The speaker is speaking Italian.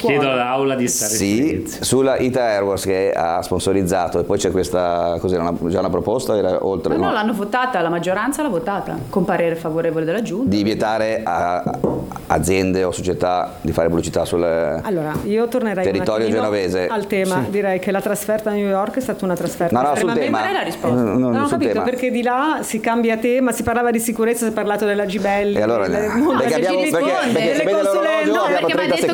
chiedo all'aula di stare in Sì, silenzio. sulla Ita Airways che ha sponsorizzato, e poi c'è questa, cos'era, già una proposta? Era oltre, No, l'hanno votata, la maggioranza l'ha votata, con parere favorevole della Giunta. di vietare a aziende o società di fare pubblicità sul Allora, io tornerei territorio un attimino genovese. al tema. Direi che la trasferta a New York è stata una trasferta No, sul estremamente- tema. Qual è la risposta? No, Non ho sul capito, tema. perché di là si cambia tema, si parlava di sicurezza, si è parlato della Gibelli, E allora, del perché abbiamo, delle perché sapete consulenze, l'orologio, no, abbiamo perché mi ha 30 detto che